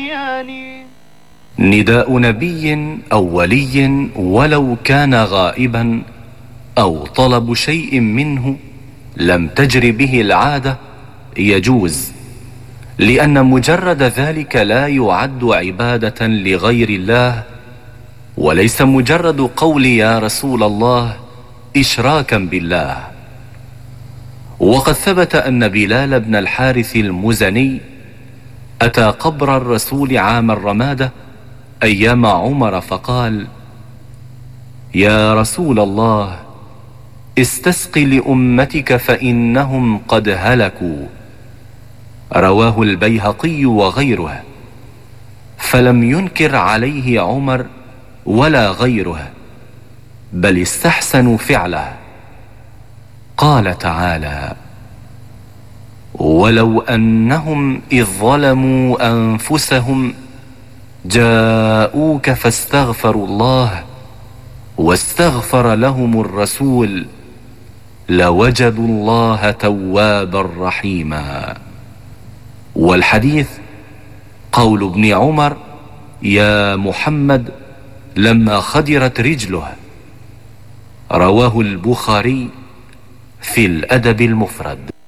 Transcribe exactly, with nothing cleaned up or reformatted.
نداء نبي أو ولي ولو كان غائبا أو طلب شيء منه لم تجر به العادة يجوز، لأن مجرد ذلك لا يعد عبادة لغير الله، وليس مجرد قول يا رسول الله إشراكا بالله. وقد ثبت أن بلال بن الحارث المزني أتى قبر الرسول عام الرمادة أيام عمر فقال: يا رسول الله، استسق لأمتك فإنهم قد هلكوا. رواه البيهقي وغيره. فلم ينكر عليه عمر ولا غيره، بل استحسنوا فعله. قال تعالى: ولو أنهم إذ ظلموا أنفسهم جاءوك فاستغفروا الله واستغفر لهم الرسول لوجدوا الله توابا رحيما. والحديث قول ابن عمر: يا محمد، لما خدرت رجله. رواه البخاري في الأدب المفرد.